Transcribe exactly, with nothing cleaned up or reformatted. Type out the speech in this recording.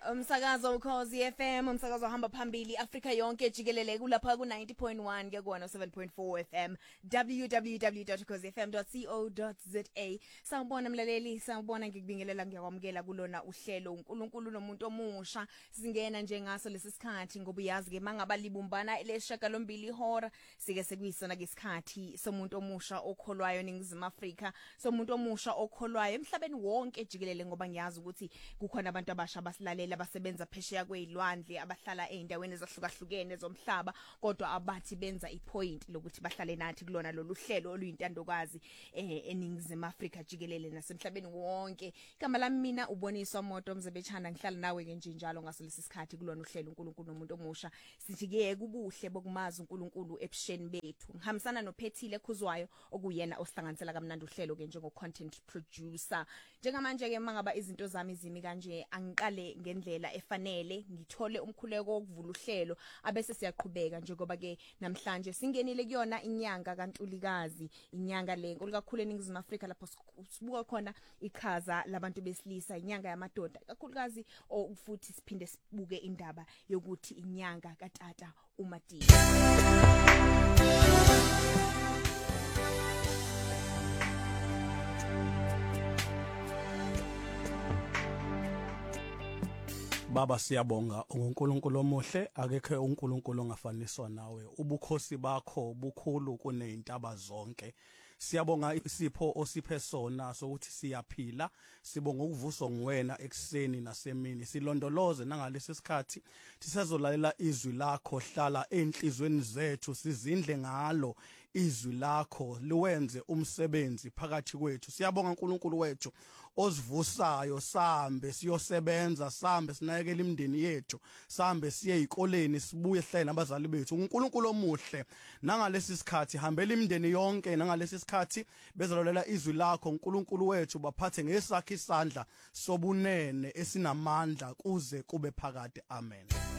Umsakazo ukhozi F M, umsakazo hamba phambili Afrika yonke jikelele kulapha ku ninety point one ke kuona seven point four F M, w w w dot ukhozi f m dot co dot za. Sawubona mlaleli, sawubona ngikubingelela ngiyakwamukela kulona uhlelo uNkulunkulu nomuntu omusha. Singena nje ngaso lesisikhathi ngoba uyazi ke mangaba libumbana leshaka lombili ihora sike sekuyisona ke isikhathi somuntu omusha okholwayo eNingizimu Afrika, somuntu omusha okholwayo emhlabeni wonke jikelele ngoba ngiyazi ukuthi kukhona abantu abasha basilalela abasebenza phesheya kwezilwandle abahlala eindaweni ezahlukahlukene zomhlaba kodwa abathi benza ipoint lokuthi bahlale nathi kulona lolu hlelo oluyintandokazi eh, eNingizimu Afrika jikelele nasemhlabeni wonke. Igama lami mina uboniswa Moto Mzebechana, ngihlala nawe ke nje njalo ngaso lesisikhathi kulona uhlelo uNkulunkulu nomuntu omusha. Sithi ke kubuhle bokumazi uNkulunkulu ebusheni bethu. Ngihambisana noPhethile Khuzwayo okuyena osihlanganisela kamnandi uhlelo ke njengo content producer. Njengamanje ke mangaba izinto zami zimi kanje angiqale ngendlela efanele ngithole umkhuleko wokuvula uhlelo abese siyaqhubeka njengoba ke namhlanje singenile kuyona inyanga kaNtulikazi, inyanga le nkulu kakhulu eNingizimu Afrika lapho sibuka khona ikhaza labantu besilisa, inyanga yamadoda kakhulukazi futhi siphinde sibuke indaba yokuthi inyanga kaTata uMadili. Baba siyabonga uNkulunkulu omuhle, akekho uNkulunkulu ongafaniswa nawe. Ubukhosi bakho bukhulu kunezintaba zonke. Siyabonga isipho osiphe sona sokuthi siyaphila, sibonga ukuvuswa nguwena ekseni nasemini. Silondoloze nangalesi sikhathi sisazolalela izwi lakho, hlala enhlizweni zethu, sizindle ngalo izwi lakho, liwenze umsebenzi phakathi kwethu. Siyabonga uNkulunkulu wethu osivusayo, sambe siyosebenza, sambe sinakekele imindeni yethu, sambe siye ezikoleni, sibuye hlale nabazali bethu. uNkulunkulu omuhle, nangalesi sikhathi hambela imindeni yonke, nangalesi sikhathi bezalolela izwi lakho uNkulunkulu wethu, baphathe ngesakhe isandla sobunene esinamandla kuze kube phakade. Amen.